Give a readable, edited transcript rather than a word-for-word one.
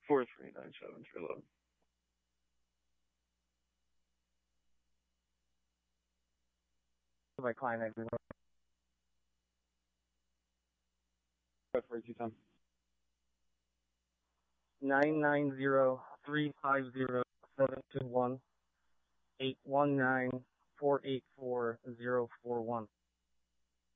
4397 Trilla. My client exit. 4210. 990-350-721 819-484-041.